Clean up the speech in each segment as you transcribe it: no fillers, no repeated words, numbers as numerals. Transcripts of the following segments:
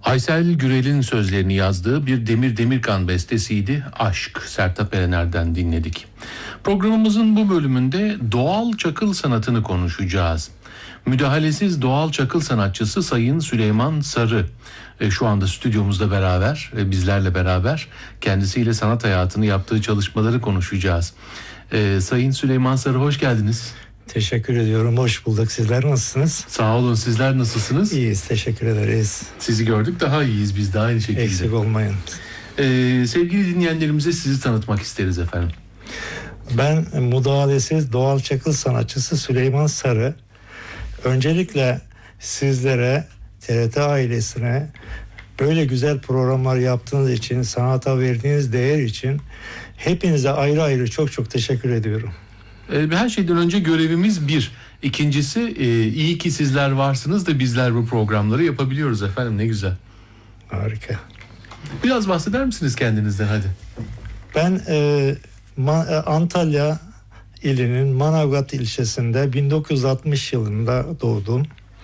Aysel Gürel'in sözlerini yazdığı bir Demir Demirkan bestesiydi. Aşk, Sertab Erener'den dinledik. Programımızın bu bölümünde doğal çakıl sanatını konuşacağız. Müdahalesiz doğal çakıl sanatçısı Sayın Süleyman Sarı şu anda stüdyomuzda beraber, bizlerle beraber kendisiyle sanat hayatını, yaptığı çalışmaları konuşacağız. Sayın Süleyman Sarı, hoş geldiniz. Teşekkür ediyorum. Hoş bulduk. Sizler nasılsınız? Sağ olun. Sizler nasılsınız? İyiyiz. Teşekkür ederiz. Sizi gördük, daha iyiyiz biz de aynı şekilde. Eksik olmayın. Sevgili dinleyenlerimize sizi tanıtmak isteriz efendim. Ben müdahalesiz doğal çakıl sanatçısı Süleyman Sarı. Öncelikle sizlere, TRT ailesine böyle güzel programlar yaptığınız için, sanata verdiğiniz değer için hepinize ayrı ayrı çok çok teşekkür ediyorum. Her şeyden önce görevimiz bir. İkincisi iyi ki sizler varsınız da bizler bu programları yapabiliyoruz efendim, ne güzel. Harika. Biraz bahseder misiniz kendinizden hadi? Ben Antalya ilinin Manavgat ilçesinde 1960 yılında doğdum.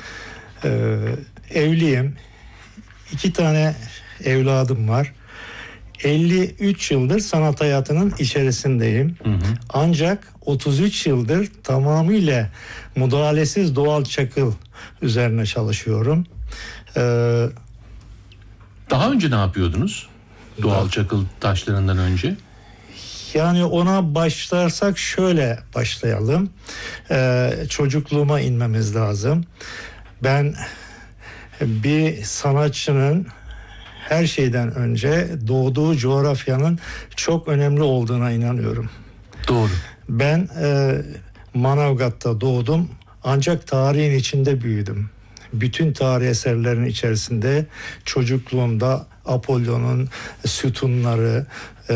Evliyim. 2 tane evladım var. 53 yıldır sanat hayatının içerisindeyim. Hı hı. Ancak 33 yıldır tamamıyla müdahalesiz doğal çakıl üzerine çalışıyorum. Daha önce ne yapıyordunuz? Doğal çakıl taşlarından önce? Yani ona başlarsak şöyle başlayalım. Çocukluğuma inmemiz lazım. Ben bir sanatçının her şeyden önce doğduğu coğrafyanın çok önemli olduğuna inanıyorum. Doğru. Ben Manavgat'ta doğdum ancak tarihin içinde büyüdüm. Bütün tarih eserlerin içerisinde çocukluğumda Apollon'un sütunları,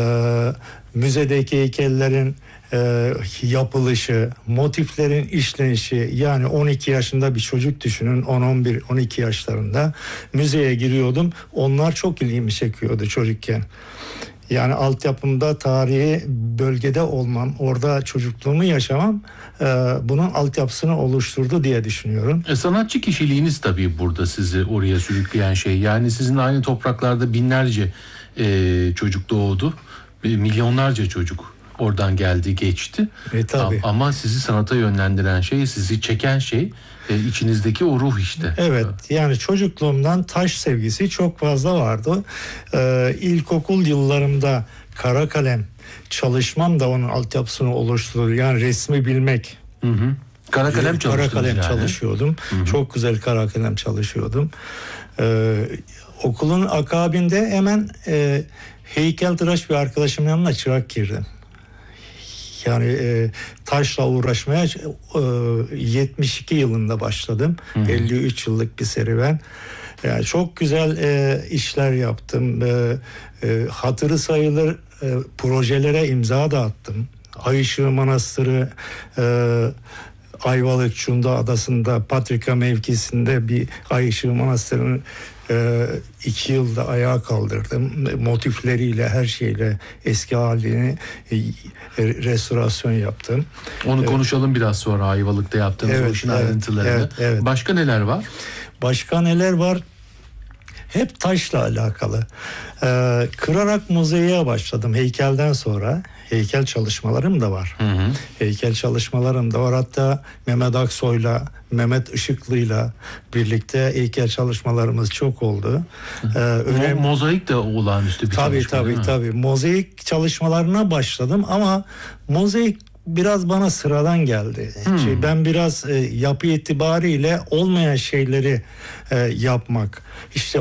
müzedeki heykellerin yapılışı, motiflerin işlenişi, yani 12 yaşında bir çocuk düşünün, 10-11-12 yaşlarında müzeye giriyordum. Onlar çok ilgimi çekiyordu çocukken. Yani altyapımda tarihi bölgede olmam, orada çocukluğumu yaşamam bunun altyapısını oluşturdu diye düşünüyorum. Sanatçı kişiliğiniz tabii burada sizi oraya sürükleyen şey. Yani sizin aynı topraklarda binlerce çocuk doğdu, milyonlarca çocuk oradan geldi geçti. Tabii. Ama sizi sanata yönlendiren şey, sizi çeken şey içinizdeki o ruh işte. Evet, yani çocukluğumdan taş sevgisi çok fazla vardı. İlkokul yıllarımda kara kalem çalışmam da onun altyapısını oluşturdu. Yani resmi bilmek. Hı hı. Kara kalem çalışıyordum. Hı hı. Çok güzel kara kalem çalışıyordum. Okulun akabinde hemen heykeltıraş bir arkadaşımın yanına çırak girdim. Yani taşla uğraşmaya 72 yılında başladım. Hı hı. 53 yıllık bir serüven. Yani çok güzel işler yaptım. Hatırı sayılır projelere imza da attım. Ay Işığı Manastırı, Ayvalık Çunda Adası'nda Patrika mevkisinde bir Ay Işığı Manastırı'nın 2 yılda ayağa kaldırdım. Motifleriyle, her şeyle eski halini restorasyon yaptım. Onu konuşalım biraz sonra, Ayvalık'ta yaptığınız o işin ayrıntılarını. Evet. Başka neler var? Başka neler var? Hep taşla alakalı. Kırarak mozaiğe başladım heykelden sonra. Heykel çalışmalarım da var. Hı hı. Heykel çalışmalarım da var. Hatta Mehmet Aksoy'la, Mehmet Işıklı'yla birlikte heykel çalışmalarımız çok oldu. Mozaik de olağanüstü bir çalışma. Tabii. Mozaik çalışmalarına başladım ama mozaik biraz bana sıradan geldi. Ben biraz yapı itibariyle olmayan şeyleri yapmak. İşte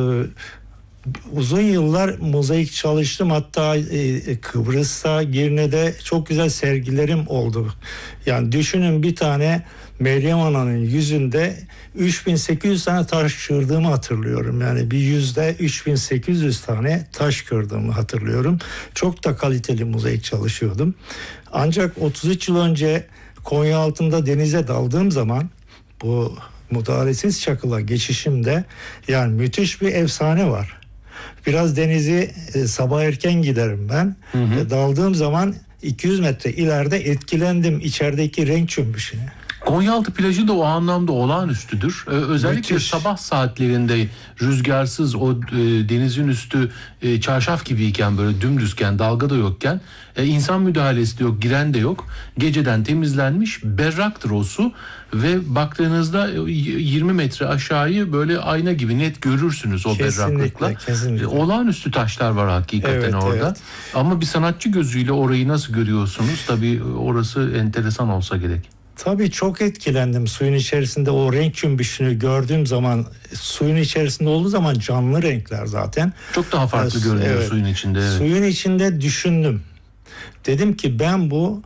uzun yıllar mozaik çalıştım. Hatta Kıbrıs'ta, Girne'de çok güzel sergilerim oldu. Yani düşünün, bir tane Meryem Ana'nın yüzünde 3800 tane taş kırdığımı hatırlıyorum. Yani bir yüzde 3800 tane taş kırdığımı hatırlıyorum. Çok da kaliteli mozaik çalışıyordum. Ancak 33 yıl önce Konyaaltı'nda denize daldığım zaman bu müdahalesiz çakıla geçişimde yani müthiş bir efsane var. Biraz denizi sabah erken giderim ben. Hı hı. Daldığım zaman 200 metre ileride etkilendim içerideki renk cümbüşüne. Konyaaltı plajı da o anlamda olağanüstüdür. Özellikle Müthiş. sabah saatlerinde rüzgarsız o denizin üstü çarşaf gibiyken, böyle dümdüzken, dalga da yokken, insan müdahalesi de yok, giren de yok. Geceden temizlenmiş, berraktır o su ve baktığınızda 20 metre aşağıyı böyle ayna gibi net görürsünüz o berraklıkla. Kesinlikle. Olağanüstü taşlar var hakikaten Evet, orada. evet. Ama bir sanatçı gözüyle orayı nasıl görüyorsunuz? Tabii orası enteresan olsa gerek. Tabii çok etkilendim suyun içerisinde o renk cümbüşünü gördüğüm zaman. Suyun içerisinde olduğu zaman canlı renkler zaten. Çok daha farklı görünüyor Evet. suyun içinde. Evet. Suyun içinde düşündüm. Dedim ki ben bu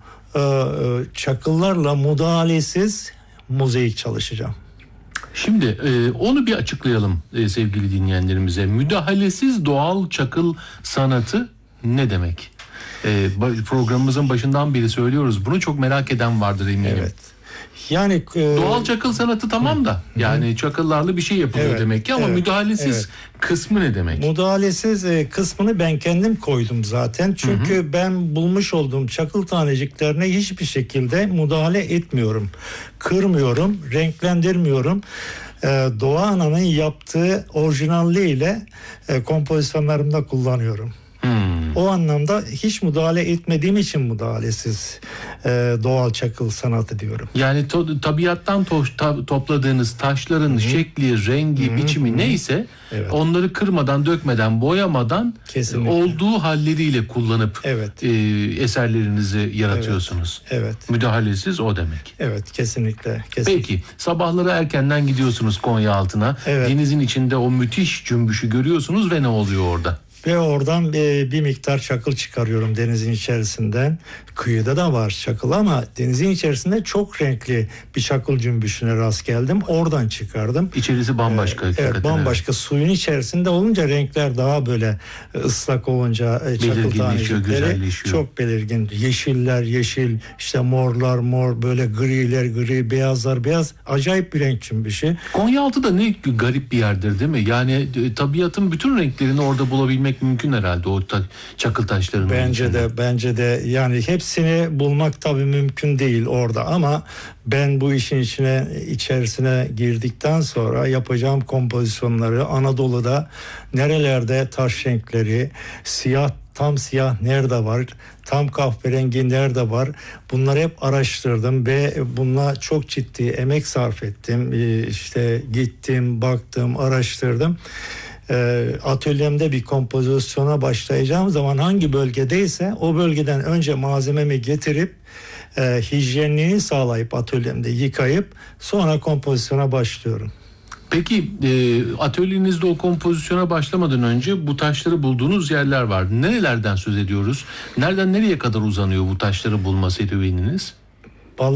çakıllarla müdahalesiz mozaik çalışacağım. Şimdi onu bir açıklayalım sevgili dinleyenlerimize. Müdahalesiz doğal çakıl sanatı ne demek? Programımızın başından beri söylüyoruz. Bunu çok merak eden vardır eminim. Evet. Yani Doğal çakıl sanatı tamam da yani çakıllarla bir şey yapılıyor Evet, demek ki ama evet, müdahalesiz evet. kısmı ne demek? müdahalesiz kısmını ben kendim koydum zaten. Çünkü ben bulmuş olduğum çakıl taneciklerine hiçbir şekilde müdahale etmiyorum. Kırmıyorum, renklendirmiyorum. Doğa Ana'nın yaptığı orijinalliğiyle kompozisyonlarımda kullanıyorum. O anlamda hiç müdahale etmediğim için müdahalesiz doğal çakıl sanatı diyorum. Yani tabiattan topladığınız taşların şekli, rengi, biçimi neyse Evet. onları kırmadan, dökmeden, boyamadan Kesinlikle. olduğu halleriyle kullanıp Evet. Eserlerinizi yaratıyorsunuz. Evet. Müdahalesiz o demek. Evet, kesinlikle. Peki sabahları erkenden gidiyorsunuz Konyaaltı'na. Evet. Denizin içinde o müthiş cümbüşü görüyorsunuz ve ne oluyor orada? Ve oradan bir miktar çakıl çıkarıyorum denizin içerisinden. Kıyıda da var çakıl ama denizin içerisinde çok renkli bir çakıl cümbüşüne rast geldim. Oradan çıkardım. İçerisi bambaşka. Evet, hakikaten, bambaşka. Suyun içerisinde olunca renkler daha böyle ıslak olunca çakıl Belirginleşiyor, tanecikleri güzelleşiyor. çok belirgin. Yeşiller yeşil, işte morlar mor, böyle griler gri, beyazlar beyaz. Acayip bir renk cümbüşü. Konyaaltı da ne garip bir yerdir değil mi? Yani tabiatın bütün renklerini orada bulabilmek mümkün herhalde o çakıl taşlarının içinde. Bence de yani hepsini bulmak tabii mümkün değil orada ama ben bu işin içerisine girdikten sonra yapacağım kompozisyonları Anadolu'da nerelerde taş renkleri, tam siyah nerede var, tam kahverengi nerede var, bunları hep araştırdım ve bununla çok ciddi emek sarf ettim. İşte gittim, baktım, araştırdım. Atölyemde bir kompozisyona başlayacağım zaman hangi bölgedeyse o bölgeden önce malzememi getirip hijyenliğini sağlayıp atölyemde yıkayıp sonra kompozisyona başlıyorum. Peki atölyenizde o kompozisyona başlamadan önce bu taşları bulduğunuz yerler var. Nerelerden söz ediyoruz? Nereden nereye kadar uzanıyor bu taşları bulma serüveniniz?